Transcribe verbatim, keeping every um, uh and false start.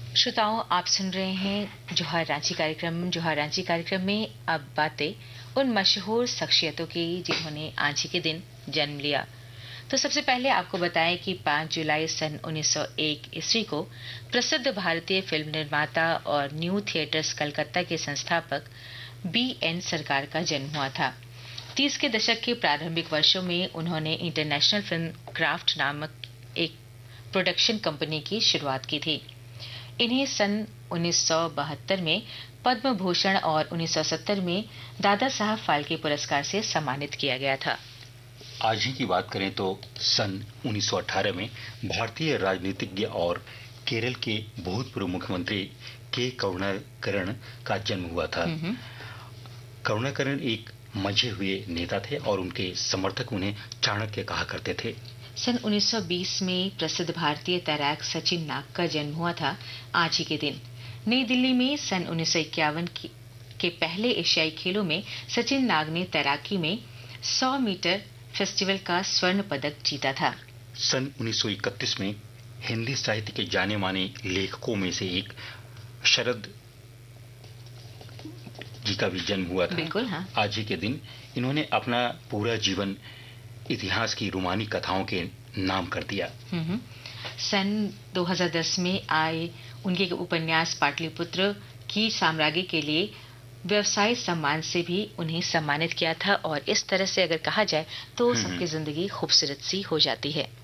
श्रोताओं, आप सुन रहे हैं जोहार रांची कार्यक्रम। जोहार रांची कार्यक्रम में अब बातें उन मशहूर शख्सियतों की जिन्होंने आज ही के दिन जन्म लिया। तो सबसे पहले आपको बताएं कि पाँच जुलाई सन उन्नीस सौ एक ईस्वी को प्रसिद्ध भारतीय फिल्म निर्माता और न्यू थिएटर्स कलकत्ता के संस्थापक बी एन सरकार का जन्म हुआ था। तीस के दशक के प्रारंभिक वर्षों में उन्होंने इंटरनेशनल फिल्म क्राफ्ट नामक एक प्रोडक्शन कंपनी की शुरुआत की थी। इन्हें सन उन्नीस सौ बहत्तर में पद्म भूषण और उन्नीस सौ सत्तर में दादा साहब फाल्के पुरस्कार से सम्मानित किया गया था। आज ही की बात करें तो सन उन्नीस सौ अठारह में भारतीय राजनीतिज्ञ और केरल के भूतपूर्व मुख्यमंत्री के करुणाकरण का जन्म हुआ था। करुणाकरण एक मंझे हुए नेता थे और उनके समर्थक उन्हें चाणक्य कहा करते थे। सन उन्नीस सौ बीस में प्रसिद्ध भारतीय तैराक सचिन नाग का जन्म हुआ था आज ही के दिन। नई दिल्ली में सन उन्नीस सौ इक्यावन के पहले एशियाई खेलों में सचिन नाग ने तैराकी में सौ मीटर फेस्टिवल का स्वर्ण पदक जीता था। सन उन्नीस सौ इकतीस में हिंदी साहित्य के जाने माने लेखकों में से एक शरद जी का भी जन्म हुआ था। बिल्कुल, हाँ। आज ही के दिन इन्होंने अपना पूरा जीवन इतिहास की रोमानी कथाओं के नाम कर दिया। सन दो हज़ार दस में आए उनके उपन्यास पाटलिपुत्र की साम्राज्ञी के लिए व्यवसाय सम्मान से भी उन्हें सम्मानित किया था। और इस तरह से अगर कहा जाए तो सबकी जिंदगी खूबसूरत सी हो जाती है।